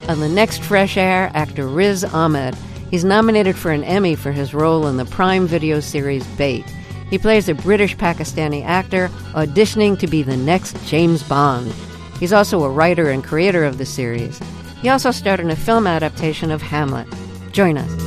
On the next Fresh Air, actor Riz Ahmed. He's nominated for an Emmy for his role in the Prime Video series Bait. He plays a British-Pakistani actor auditioning to be the next James Bond. He's also a writer and creator of the series. He also starred in a film adaptation of Hamlet. Join us.